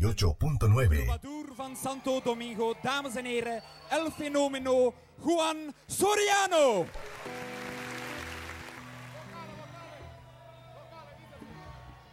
88.9. Troubadour van Santo Domingo, dames en heren, El Fenomeno, Juan Soriano.